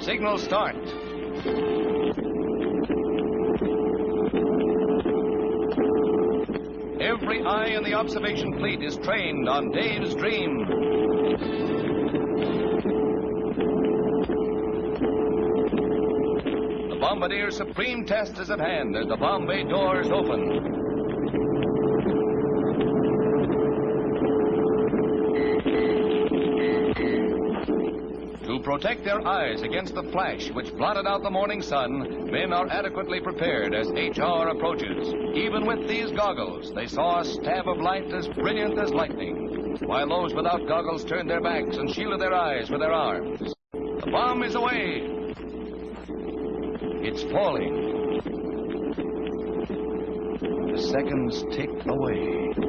signal start. Every eye in the observation fleet is trained on Dave's dream. The Bombardier's supreme test is at hand as the bomb bay doors open. To protect their eyes against the flash which blotted out the morning sun, men are adequately prepared as HR approaches. Even with these goggles, they saw a stab of light as brilliant as lightning, while those without goggles turned their backs and shielded their eyes with their arms. The bomb is away. It's falling. The seconds tick away.